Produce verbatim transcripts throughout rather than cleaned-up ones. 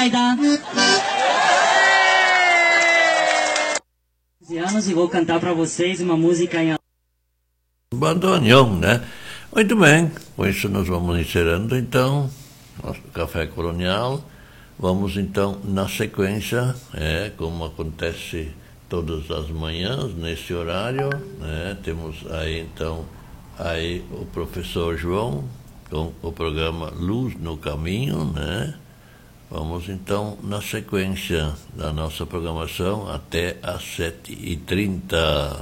vai dar. anos e vou cantar para vocês uma música em bandoneon, né? Muito bem, com isso nós vamos encerrando então nosso Café Colonial. Vamos então na sequência, é, como acontece todas as manhãs nesse horário, né? Temos aí então aí o professor João com o programa Luz no Caminho, né? Vamos então na sequência da nossa programação até às sete e trinta.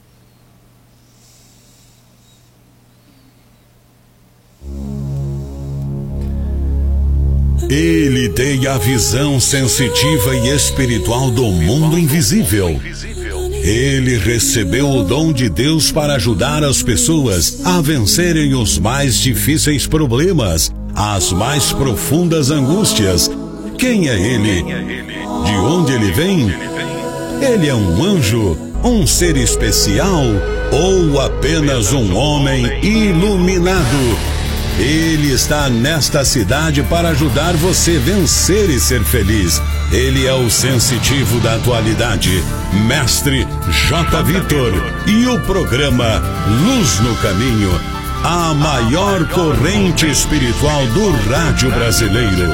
Ele tem a visão sensitiva e espiritual do mundo invisível. Ele recebeu o dom de Deus para ajudar as pessoas a vencerem os mais difíceis problemas, as mais profundas angústias. Quem é ele? De onde ele vem? Ele é um anjo, um ser especial ou apenas um homem iluminado? Ele está nesta cidade para ajudar você a vencer e ser feliz. Ele é o sensitivo da atualidade, Mestre J. Vitor, e o programa Luz no Caminho, a maior corrente espiritual do rádio brasileiro.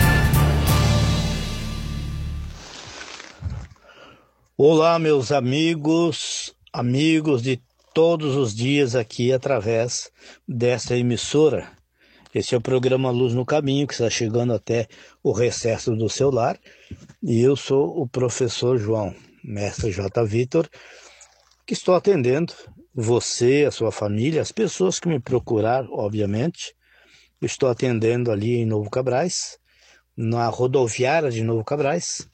Olá, meus amigos, amigos de todos os dias aqui através dessa emissora. Esse é o programa Luz no Caminho, que está chegando até o recesso do seu lar. E eu sou o professor João, mestre J. Vitor, que estou atendendo você, a sua família, as pessoas que me procuraram, obviamente. Eu estou atendendo ali em Novo Cabrais, na rodoviária de Novo Cabrais,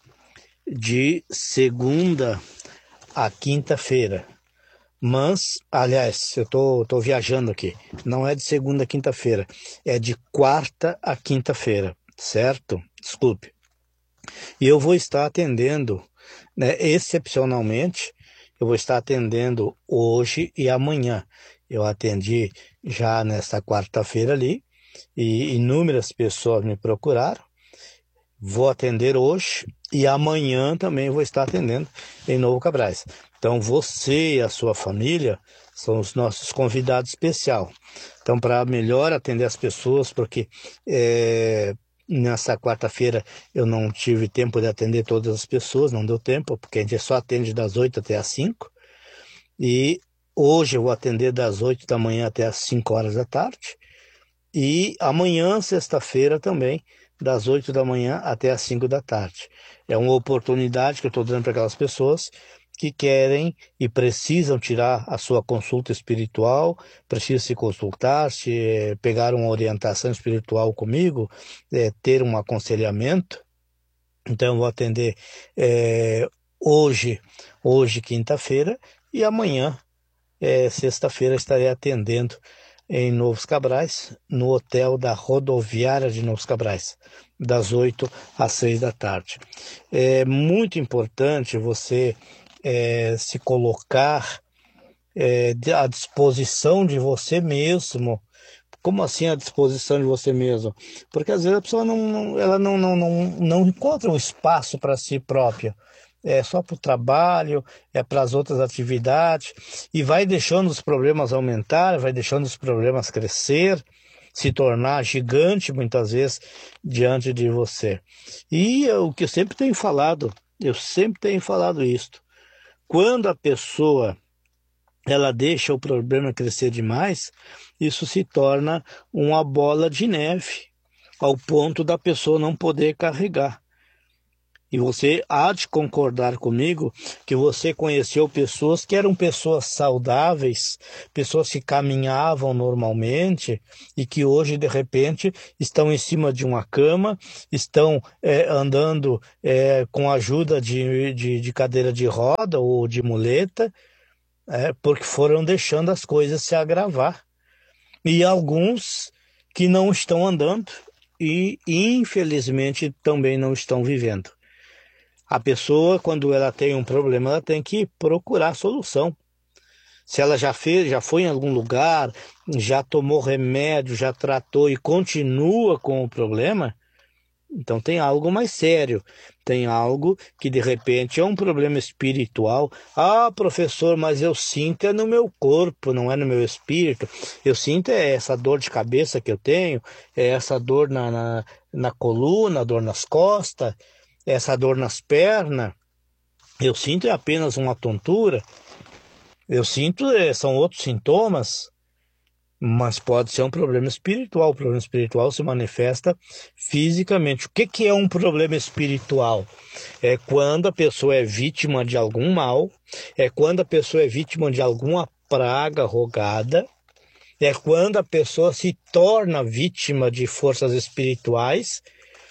de segunda a quinta-feira. Mas, aliás, eu tô, tô viajando aqui, não é de segunda a quinta-feira, é de quarta a quinta-feira, certo? Desculpe. E eu vou estar atendendo, né, excepcionalmente, eu vou estar atendendo hoje e amanhã. Eu atendi já nesta quarta-feira ali, e inúmeras pessoas me procuraram. Vou atender hoje e amanhã também vou estar atendendo em Novo Cabrais. Então você e a sua família são os nossos convidados especiais. Então, para melhor atender as pessoas, porque é, nessa quarta-feira eu não tive tempo de atender todas as pessoas, não deu tempo, porque a gente só atende das oito até as cinco. E hoje eu vou atender das oito da manhã até as cinco horas da tarde. E amanhã, sexta-feira, também, das oito da manhã até as cinco da tarde. É uma oportunidade que eu estou dando para aquelas pessoas que querem e precisam tirar a sua consulta espiritual, precisam se consultar, se pegar uma orientação espiritual comigo, é, ter um aconselhamento. Então eu vou atender é, hoje, hoje quinta-feira, e amanhã, é, sexta-feira, estarei atendendo em Novos Cabrais, no hotel da rodoviária de Novos Cabrais, das oito às seis da tarde. É muito importante você é, se colocar é, à disposição de você mesmo. Como assim à disposição de você mesmo? Porque às vezes a pessoa não, não, ela não, não, não, não encontra um espaço para si própria. É só para o trabalho, é para as outras atividades, e vai deixando os problemas aumentar, vai deixando os problemas crescer, se tornar gigante muitas vezes diante de você. E o que eu sempre tenho falado, eu sempre tenho falado isto, quando a pessoa ela deixa o problema crescer demais, isso se torna uma bola de neve, ao ponto da pessoa não poder carregar. E você há de concordar comigo que você conheceu pessoas que eram pessoas saudáveis, pessoas que caminhavam normalmente e que hoje, de repente, estão em cima de uma cama, estão é, andando é, com a ajuda de, de, de cadeira de roda ou de muleta, é, porque foram deixando as coisas se agravar. E alguns que não estão andando e, infelizmente, também não estão vivendo. A pessoa, quando ela tem um problema, ela tem que procurar solução. Se ela já fez, já foi em algum lugar, já tomou remédio, já tratou e continua com o problema, Então tem algo mais sério, tem algo que de repente é um problema espiritual. Ah, professor, mas eu sinto é no meu corpo, não é no meu espírito. Eu sinto é essa dor de cabeça que eu tenho, é essa dor na, na, na coluna, dor nas costas, essa dor nas pernas. Eu sinto é apenas uma tontura. Eu sinto é, são outros sintomas. Mas pode ser um problema espiritual. O problema espiritual se manifesta fisicamente. O que, que é um problema espiritual? É quando a pessoa é vítima de algum mal, é quando a pessoa é vítima de alguma praga rogada, é quando a pessoa se torna vítima de forças espirituais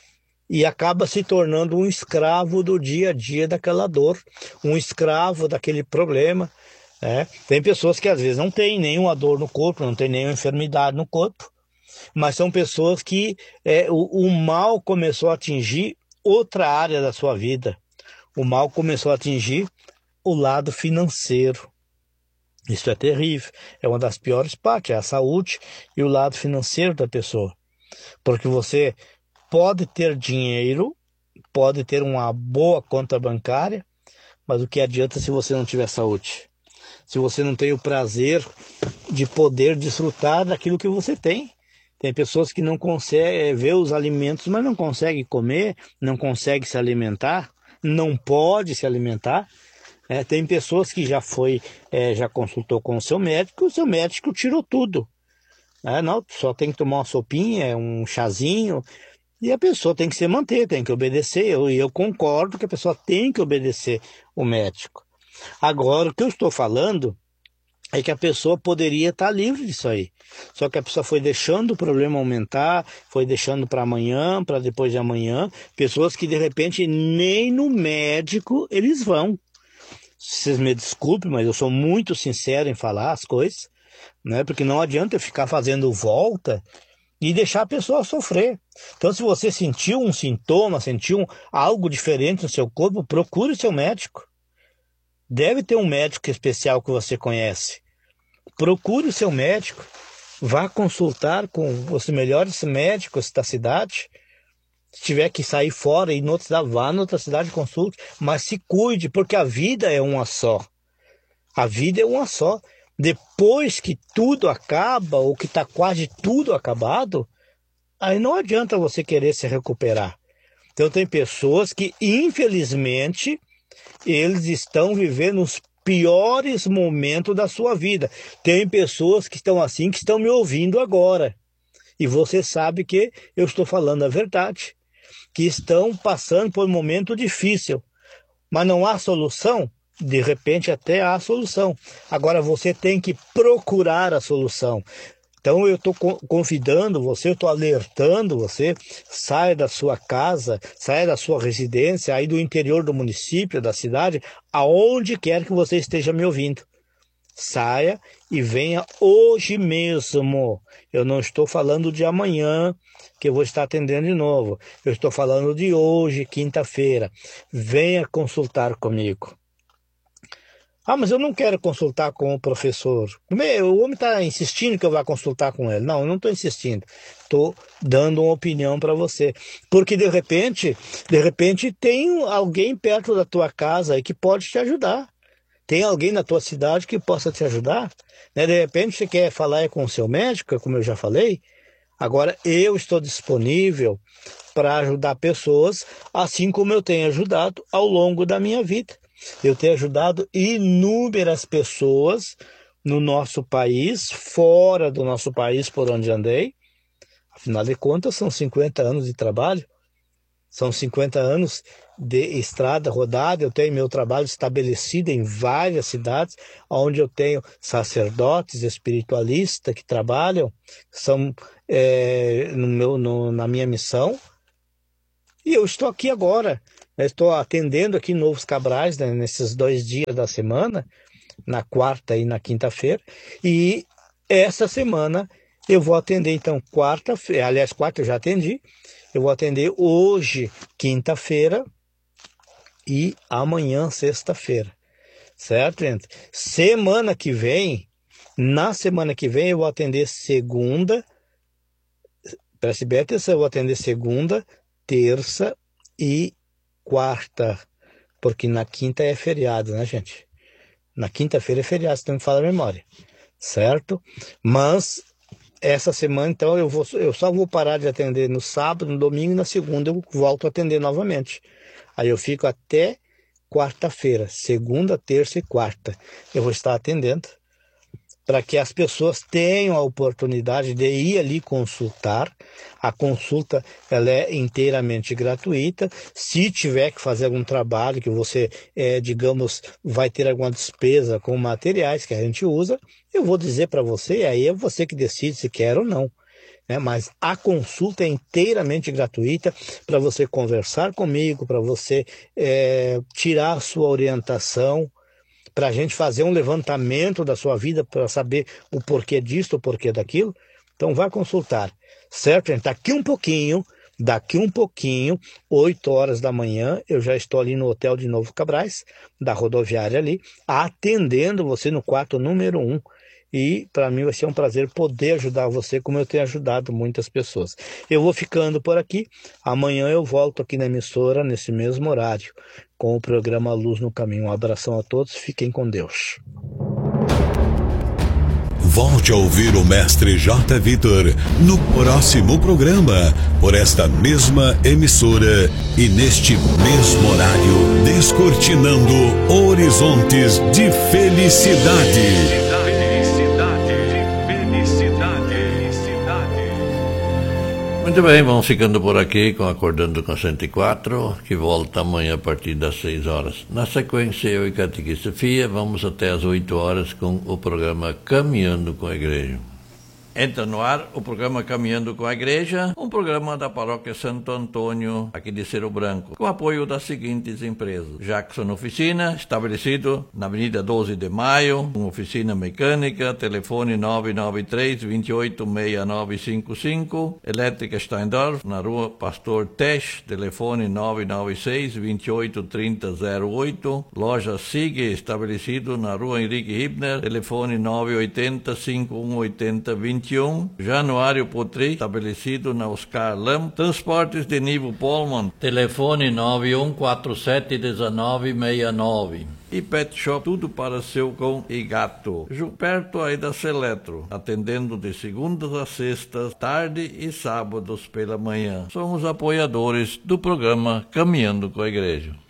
e acaba se tornando um escravo do dia a dia daquela dor, um escravo daquele problema. É, tem pessoas que às vezes não têm nenhuma dor no corpo, não tem nenhuma enfermidade no corpo, mas são pessoas que é, o, o mal começou a atingir outra área da sua vida. O mal começou a atingir o lado financeiro. Isso é terrível, é uma das piores partes, é a saúde e o lado financeiro da pessoa. Porque você pode ter dinheiro, pode ter uma boa conta bancária, mas o que adianta se você não tiver saúde? Se você não tem o prazer de poder desfrutar daquilo que você tem. Tem pessoas que não conseguem ver os alimentos, mas não conseguem comer, não conseguem se alimentar, não pode se alimentar. É, tem pessoas que já foi, é, já consultou com o seu médico, o seu médico tirou tudo. É, não, só tem que tomar uma sopinha, um chazinho, e a pessoa tem que se manter, tem que obedecer. E eu, eu concordo que a pessoa tem que obedecer o médico. Agora, o que eu estou falando é que a pessoa poderia estar livre disso aí. Só que a pessoa foi deixando o problema aumentar, foi deixando para amanhã, para depois de amanhã. Pessoas que, de repente, nem no médico eles vão. Vocês me desculpem, mas eu sou muito sincero em falar as coisas, né? Porque não adianta eu ficar fazendo volta e deixar a pessoa sofrer. Então, se você sentiu um sintoma, sentiu algo diferente no seu corpo, procure o seu médico. Deve ter um médico especial que você conhece. Procure o seu médico. Vá consultar com os melhores médicos da cidade. Se tiver que sair fora e ir em outra cidade, vá em outra cidade e consulte. Mas se cuide, porque a vida é uma só. A vida é uma só. Depois que tudo acaba, ou que está quase tudo acabado, aí não adianta você querer se recuperar. Então tem pessoas que, infelizmente, eles estão vivendo os piores momentos da sua vida. Tem pessoas que estão assim, que estão me ouvindo agora. E você sabe que eu estou falando a verdade. Que estão passando por um momento difícil. Mas não há solução? De repente até há solução. Agora você tem que procurar a solução. Então eu estou convidando você, eu estou alertando você, saia da sua casa, saia da sua residência, aí do interior do município, da cidade, aonde quer que você esteja me ouvindo. Saia e venha hoje mesmo. Eu não estou falando de amanhã, que eu vou estar atendendo de novo. Eu estou falando de hoje, quinta-feira. Venha consultar comigo. Ah, mas eu não quero consultar com o professor. O homem está insistindo que eu vá consultar com ele. Não, eu não estou insistindo. Estou dando uma opinião para você. Porque de repente, de repente tem alguém perto da tua casa aí que pode te ajudar. Tem alguém na tua cidade que possa te ajudar. De repente você quer falar com o seu médico, como eu já falei. Agora eu estou disponível para ajudar pessoas, assim como eu tenho ajudado ao longo da minha vida. Eu tenho ajudado inúmeras pessoas no nosso país, fora do nosso país por onde andei. Afinal de contas, são cinquenta anos de trabalho, são cinquenta anos de estrada rodada. Eu tenho meu trabalho estabelecido em várias cidades, onde eu tenho sacerdotes, espiritualistas que trabalham, são é, no meu, no, na minha missão. E eu estou aqui agora. Eu estou atendendo aqui em Novos Cabrais, né, nesses dois dias da semana, na quarta e na quinta-feira. E essa semana eu vou atender, então, quarta-feira, aliás, quarta eu já atendi. Eu vou atender hoje, quinta-feira, e amanhã, sexta-feira. Certo, gente? Semana que vem, na semana que vem, eu vou atender segunda, preste bem atenção, eu vou atender segunda, terça e quarta, porque na quinta é feriado, né, gente? Na quinta-feira é feriado, se não me falha a memória, certo? Mas essa semana, então, eu, vou, eu só vou parar de atender no sábado, no domingo e na segunda eu volto a atender novamente. Aí eu fico até quarta-feira, segunda, terça e quarta. Eu vou estar atendendo para que as pessoas tenham a oportunidade de ir ali consultar. A consulta ela é inteiramente gratuita. Se tiver que fazer algum trabalho que você, é, digamos, vai ter alguma despesa com materiais que a gente usa, eu vou dizer para você, e aí é você que decide se quer ou não. É, mas a consulta é inteiramente gratuita para você conversar comigo, para você é, tirar a sua orientação, para a gente fazer um levantamento da sua vida, para saber o porquê disso, o porquê daquilo. Então vai consultar, certo, gente? Daqui um pouquinho, daqui um pouquinho, oito horas da manhã, eu já estou ali no Hotel de Novo Cabrais, da rodoviária ali, atendendo você no quarto número um. E para mim vai ser um prazer poder ajudar você como eu tenho ajudado muitas pessoas. Eu vou ficando por aqui. Amanhã eu volto aqui na emissora, nesse mesmo horário, com o programa Luz no Caminho. Um abração a todos, fiquem com Deus. Volte a ouvir o Mestre J. Vitor no próximo programa, por esta mesma emissora e neste mesmo horário, descortinando horizontes de felicidade. Muito bem, vamos ficando por aqui com Acordando com cento e quatro, que volta amanhã a partir das seis horas. Na sequência, eu e Catequista Fia vamos até às oito horas com o programa Caminhando com a Igreja. Entra no ar o programa Caminhando com a Igreja, um programa da Paróquia Santo Antônio, aqui de Cerro Branco, com apoio das seguintes empresas: Jackson Oficina, estabelecido na Avenida doze de Maio, com oficina mecânica, telefone nove nove três, dois oito seis nove cinco cinco, Elétrica Steindorf, na Rua Pastor Tesch, telefone nove nove seis, dois oito três zero zero oito, Loja Sig, estabelecido na Rua Henrique Hibner, telefone nove oito zero, cinco um oito zero, vinte e um, Januário Potri, estabelecido na Oscar Lam, Transportes de Nivo Polman, telefone nove um quatro sete um nove seis nove. E Pet Shop, tudo para seu cão e gato, perto aí da Seletro, atendendo de segundas a sextas, tarde e sábados pela manhã. Somos apoiadores do programa Caminhando com a Igreja.